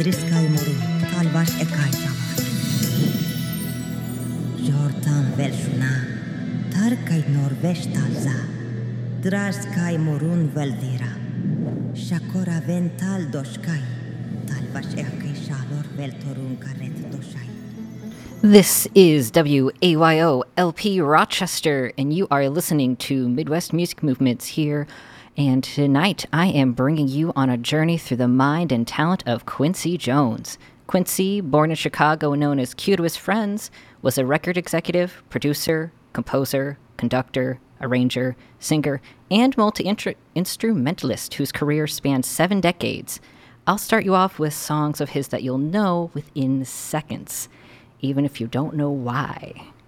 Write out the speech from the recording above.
Vedriskai moru, talvas ekai tavar. Jortan velshuna, tarkai norvestalza. Draskai morun veldira. Shakora vental doskai. Talvas ekai shalor veltorun karet doshai. This is WAYO LP Rochester, and you are listening to Midwest Music Movements here. And tonight, I am bringing you on a journey through the mind and talent of Quincy Jones. Quincy, born in Chicago and known as Q to his friends, was a record executive, producer, composer, conductor, arranger, singer, and multi-instrumentalist whose career spanned 7 decades. I'll start you off with songs of his that you'll know within seconds, even if you don't know why.